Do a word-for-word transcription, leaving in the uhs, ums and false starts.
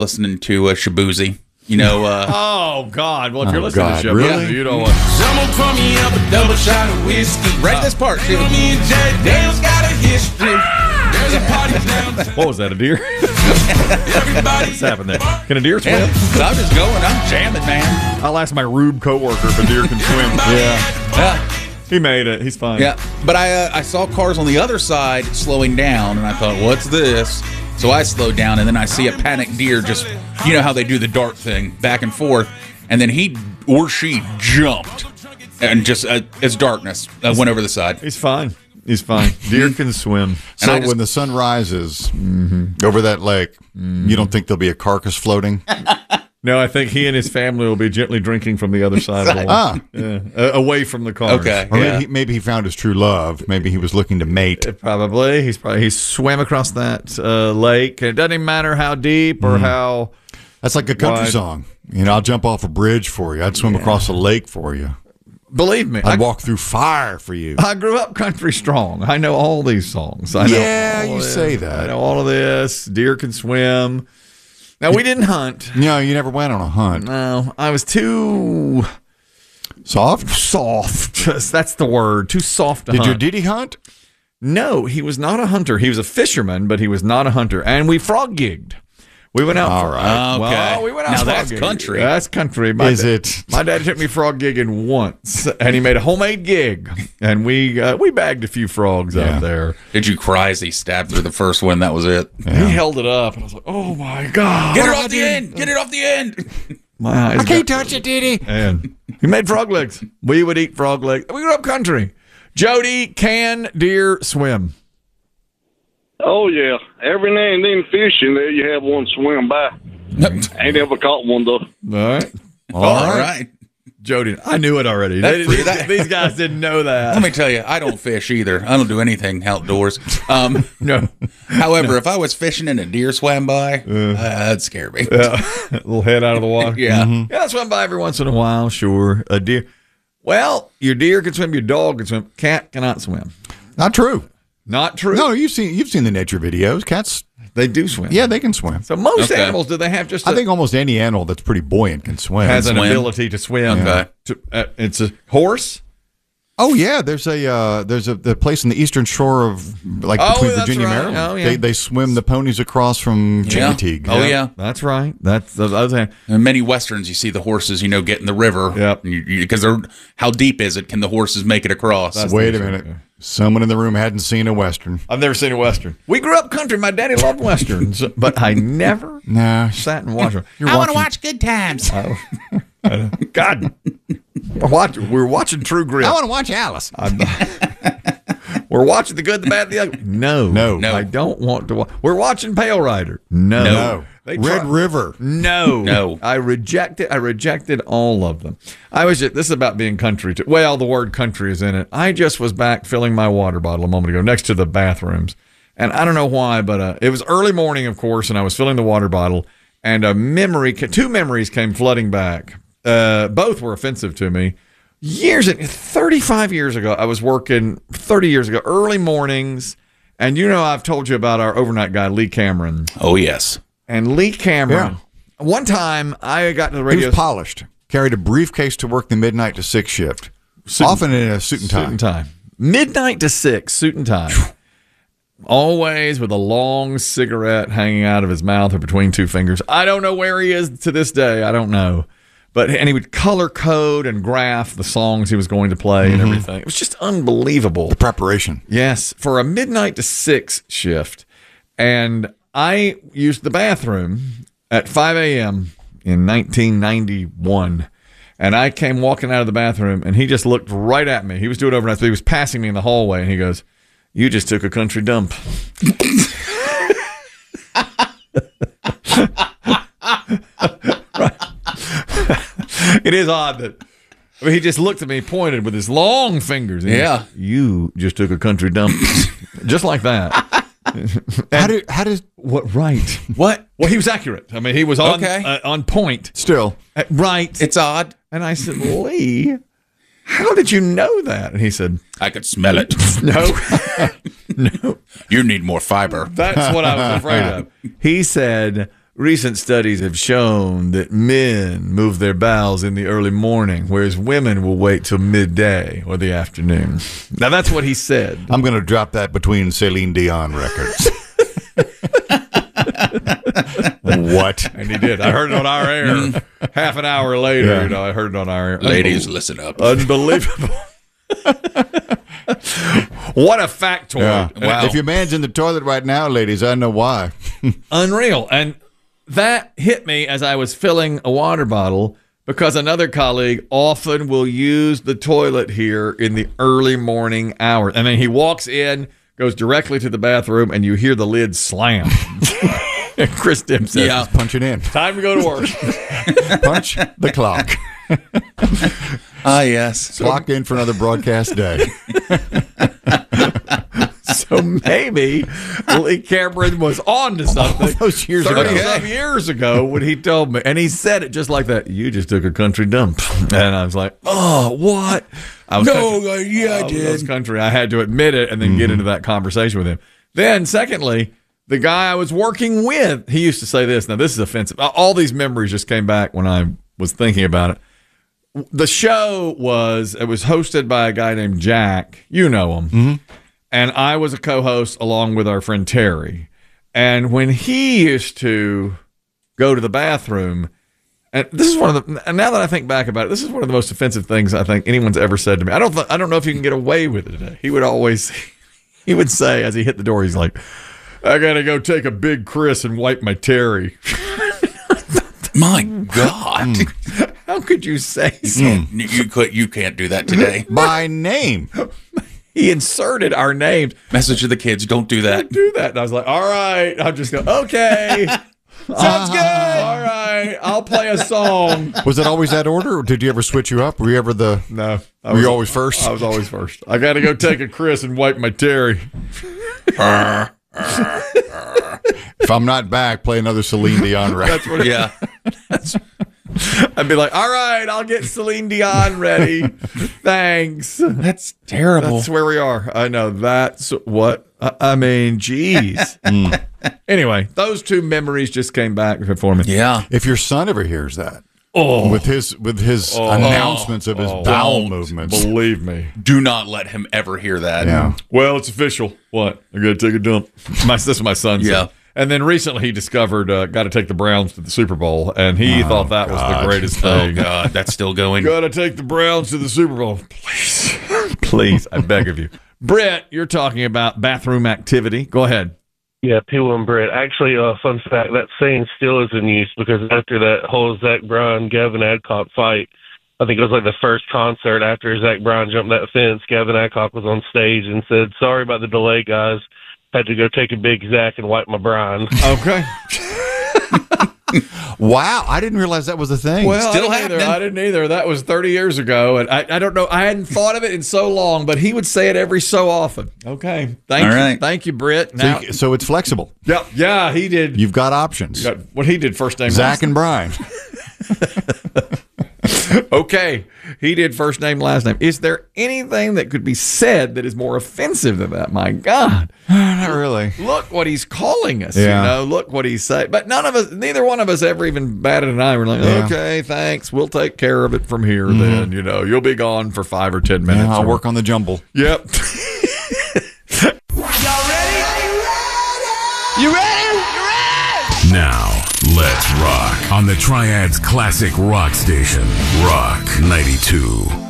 listening to uh, Shabuzi. You know, uh, oh God! Well, if you're Oh, listening God, to Shabuzi, really? you don't want. Someone pour me up a double shot of whiskey. right this part, too. Me and Jay Dale's got a history. There's a party down. What was that? A deer? Everybody. What's happened there? Can a deer swim? Yeah, so I'm just going. I'm jamming, man. I'll ask my Rube coworker if a deer can swim. Yeah. Yeah. He made it. He's fine. Yeah, but I uh, I saw cars on the other side slowing down, and I thought, what's this? So I slowed down, and then I see a panicked deer just, you know how they do the dart thing, back and forth, and then he or she jumped, and just, uh, it's darkness, uh, went over the side. He's fine. He's fine. Deer can swim. So I just- when the sun rises over that lake, you don't think there'll be a carcass floating? No, I think he and his family will be gently drinking from the other side of the Ah. lake. Yeah, uh, away from the cars. Okay. Or Yeah. maybe, he, maybe he found his true love. Maybe he was looking to mate. Probably. He's probably he swam across that uh, lake. It doesn't even matter how deep or how. That's like a country Wide. song. You know, I'll jump off a bridge for you. I'd swim across a lake for you. Believe me, I'd I, walk through fire for you. I grew up country strong. I know all these songs. I know Yeah, all you of this. say that. I know all of this. Deer can swim. Now we didn't hunt. No, you never went on a hunt. No, I was too Soft? soft. That's the word. Too soft to Did hunt. your Diddy hunt? No, he was not a hunter. He was a fisherman, but he was not a hunter. And we frog gigged. We went out. All for- right. Okay. Well, we went out Now frog that's gigging. country. That's country. My Is da- it? My dad took me frog gigging once, and he made a homemade gig, and we uh, we bagged a few frogs Yeah. out there. Did you cry as he stabbed through the first one? That was it. He held it up, and I was like, "Oh my god!" Get it off the end. Get it off the end. My eyes I can't got- touch it, Diddy. And he made frog legs. We would eat frog legs. We grew up country. Jody, can deer swim? Oh, yeah. Every now and then fishing, there you have one swim by. Ain't ever caught one, though. All right, All right. Jody. I knew it already. They, these, these guys didn't know that. Let me tell you, I don't fish either. I don't do anything outdoors. Um, no. however, if I was fishing and a deer swam by, uh, that'd scare me. Yeah, a little head out of the water. Yeah. Yeah, I swim by every once in a while, sure. A deer. Well, your deer can swim, your dog can swim. Cat cannot swim. Not true. Not true. No, you've seen you've seen the nature videos. Cats, They do swim. yeah, they can swim. So most Okay. animals, do they have just a, I think almost any animal that's pretty buoyant can swim. has an swim. ability to swim? Okay. To, uh, it's a horse? Oh yeah, there's a uh, there's a the place in the eastern shore of like Oh, between that's Virginia and right. Maryland. Oh, yeah. They they swim the ponies across from Yeah. Chincoteague. Oh, yeah. That's right. That's the other thing. In many westerns, you see the horses, you know, get in the river. Yep. Because they're how deep is it? Can the horses make it across? That's- Wait a That's minute. right. Someone in the room hadn't seen a western. I've never seen a Western. We grew up country. My daddy loved Westerns, but I never Nah, sat and watched them. I want to watch Good Times. God. We're watching, we're watching True Grit. I want to watch Alice. We're watching The Good, the Bad, the Ugly. No. No. No. I don't want to watch. We're watching Pale Rider. No. No, They Red try- River. No. No. I rejected I rejected all of them. I was just, this is about being country too. Well, the word country is in it. I just was back filling my water bottle a moment ago next to the bathrooms. And I don't know why, but uh, it was early morning, of course, and I was filling the water bottle, and a memory, ca- two memories came flooding back. Uh, both were offensive to me. Years, thirty-five years ago, I was working, thirty years ago, early mornings, and you know I've told you about our overnight guy, Lee Cameron. Oh, yes. And Lee Cameron, one time I got to the He radio. was polished. Carried a briefcase to work the midnight to six shift. Often in a suit and tie. Suit and tie. Midnight to six, suit and tie. Always with a long cigarette hanging out of his mouth or between two fingers. I don't know where he is to this day. I don't know. But and he would color code and graph the songs he was going to play and everything. It was just unbelievable. The preparation. Yes, for a midnight to six shift. And I used the bathroom at five a.m. in nineteen ninety-one. And I came walking out of the bathroom, and he just looked right at me. He was doing overnight. So he was passing me in the hallway, and he goes, "You just took a country dump." It is odd that I mean, he just looked at me, pointed with his long fingers. and he Yeah. goes, "You just took a country dump," just like that. How did how did What? Right? What? Well, he was accurate. I mean, he was on Okay. uh, on point. still Uh, right. It's odd. And I said, "Lee, how did you know that?" And he said, I could smell it. "No, no, You need more fiber. that's what I was afraid of." He said, recent studies have shown that men move their bowels in the early morning, whereas women will wait till midday or the afternoon. Now, that's what he said. I'm going to drop that between Celine Dion records. What? And he did. I heard it on our air. Half an hour later, Yeah. you know, I heard it on our air. Ladies, listen up. Unbelievable. What a factoid. Yeah. Wow. If your man's in the toilet right now, ladies, I know why. Unreal. And that hit me as I was filling a water bottle because another colleague often will use the toilet here in the early morning hours. And then he walks in, goes directly to the bathroom, and you hear the lid slam. And Chris Dim says, Yeah. Punch it in. time to go to work. Punch the clock. Ah, yes. Clock in for another broadcast day. So maybe Lee Cameron was on to something. Those years ago. thirty-some years ago when he told me, and he said it just like that. You just took a country dump, and I was like, "Oh, what?" I was No, country, uh, yeah, I I was did. country. I had to admit it, and then get into that conversation with him. Then, secondly, the guy I was working with, he used to say this. Now, this is offensive. All these memories just came back when I was thinking about it. The show was it was hosted by a guy named Jack. You know him. Mm-hmm. And I was a co-host along with our friend Terry. And when he used to go to the bathroom, and this is one of the, and now that I think back about it, this is one of the most offensive things I think anyone's ever said to me. I don't, th- I don't know if you can get away with it today. He would always, he would say as he hit the door, he's like, "I gotta go take a big Chris and wipe my Terry." My God. How could you say so? You, you, could, you can't do that today. By name. He inserted our names. Message to the kids, don't do that. Do that. And I was like, all right. I'm just going, okay. Sounds good. All right. I'll play a song. Was it always that order, or did you ever switch you up? Were you ever the? No. I Were was you always first? I was always first. I got to go take a Chris and wipe my Terry. If I'm not back, play another Celine Dion record. That's what it, Yeah. I'd be like, all right, I'll get Celine Dion ready. Thanks. That's terrible. That's where we are. I know. That's what, I, I mean, geez. Anyway, those two memories just came back for me. Yeah. If your son ever hears that, Oh, with his with his announcements of his oh, bowel don't. movements, believe me. Do not let him ever hear that. yeah, Well, it's official. What? I got to take a dump. My, this is my son. Yeah. And then recently he discovered uh, got to take the Browns to the Super Bowl, and he thought that was the greatest Oh, thing. God. That's still going. Got to take the Browns to the Super Bowl. Please. Please. I beg of you. Brett, you're talking about bathroom activity. Go ahead. Yeah, P one Brett. Actually, uh, fun fact, that saying still is in use because after that whole Zach Brown, Gavin Adcock fight, I think it was like the first concert after Zach Brown jumped that fence, Gavin Adcock was on stage and said, "Sorry about the delay, guys. Had to go take a big Zach and wipe my brine." Okay. wow! I didn't realize that was a thing. Well, Still I didn't either. happening. I didn't either. That was thirty years ago, and I, I don't know. I hadn't thought of it in so long, but he would say it every so often. Okay. Thank All you. right. Thank you, Britt. so, Now, you- so it's flexible. yeah, yeah, he did. You've got options. got what he did first name. Zach and Brian. Okay, he did first name, last name. Is there anything that could be said that is more offensive than that? My God, Not really. look what he's calling us. Yeah. You know, look what he's saying. But none of us, neither one of us, ever even batted an eye. We're like, Yeah. okay, thanks. We'll take care of it from here. Then you know, you'll be gone for five or ten minutes. Yeah, I'll or- work on the jumble. Yep. Now, let's rock on the Triad's classic rock station, Rock ninety-two.